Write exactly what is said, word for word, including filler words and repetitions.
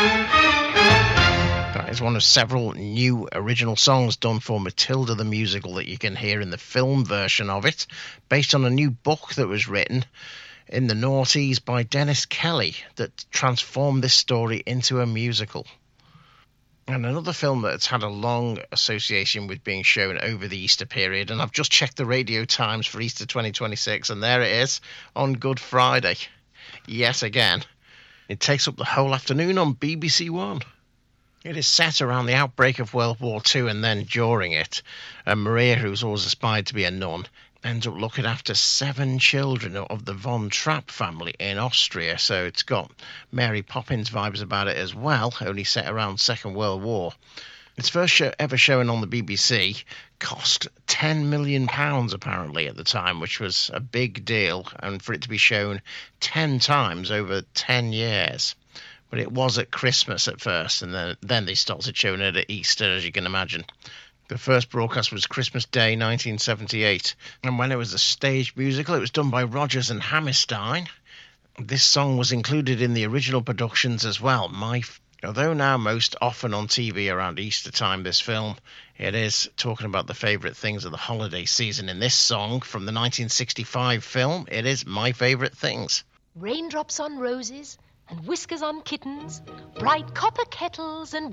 That is one of several new original songs done for Matilda the musical that you can hear in the film version of it, based on a new book that was written in the noughties by Dennis Kelly that transformed this story into a musical. And another film that's had a long association with being shown over the Easter period, and I've just checked the radio times for Easter twenty twenty-six, and there it is, on Good Friday. Yet again. It takes up the whole afternoon on B B C One. It is set around the outbreak of World War Two and then during it. And Maria, who's always aspired to be a nun, ends up looking after seven children of the Von Trapp family in Austria. So it's got Mary Poppins vibes about it as well, only set around Second World War. Its first show ever showing on the B B C cost ten million pounds apparently at the time, which was a big deal, and for it to be shown ten times over ten years. But it was at Christmas at first, and then, then they started showing it at Easter, as you can imagine. The first broadcast was Christmas Day nineteen seventy-eight, and when it was a stage musical, it was done by Rodgers and Hammerstein. This song was included in the original productions as well. My, although now most often on T V around Easter time, this film, it is talking about the favourite things of the holiday season. In this song from the nineteen sixty-five film, it is My Favourite Things. Raindrops on roses and whiskers on kittens, bright copper kettles and